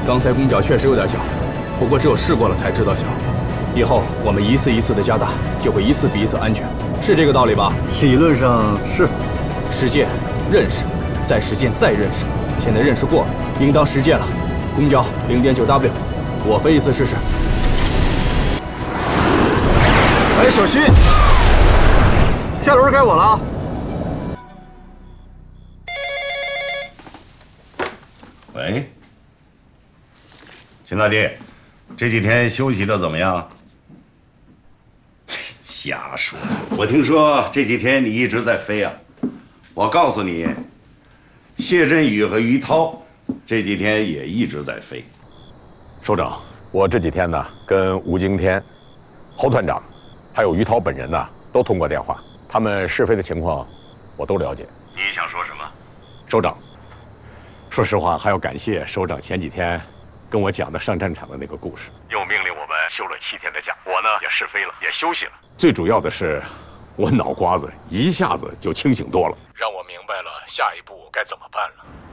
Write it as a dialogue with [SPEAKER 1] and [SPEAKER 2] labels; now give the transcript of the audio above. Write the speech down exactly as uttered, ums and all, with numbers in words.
[SPEAKER 1] 刚才弓脚确实有点小，不过只有试过了才知道小。以后我们一次一次的加大，就会一次比一次安全，是这个道理吧？
[SPEAKER 2] 理论上是。
[SPEAKER 1] 实践、认识，再实践，再认识。现在认识过了，应当实践了。弓脚零点九 W， 我飞一次试试。
[SPEAKER 2] 哎，小心！下轮该我了啊！
[SPEAKER 3] 喂，秦大弟，这几天休息的怎么样？瞎说！我听说这几天你一直在飞啊。我告诉你，谢振宇和于涛这几天也一直在飞。
[SPEAKER 4] 首长，我这几天呢，跟吴京天、侯团长，还有于涛本人呢，都通过电话，他们试飞的情况，我都了解。
[SPEAKER 3] 你想说什么？
[SPEAKER 4] 首长，说实话，还要感谢首长前几天跟我讲的上战场的那个故事，又命令我们休了七天的假，我呢也试飞了，也休息了。最主要的是，我脑瓜子一下子就清醒多了，让我明白了下一步该怎么办了。